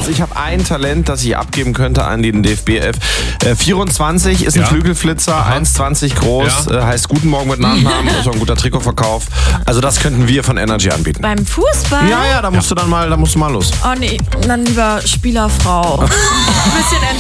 Schatz, ich habe ein Talent, das ich abgeben könnte an den DFB 11. 24 ist ein Flügelflitzer, 1,20 groß, heißt Guten Morgen mit Nachnamen, ist auch ein guter Trikotverkauf. Also das könnten wir von Energy anbieten. Beim Fußball? Ja, da musst du mal los. Oh nee, dann lieber Spielerfrau. Ein bisschen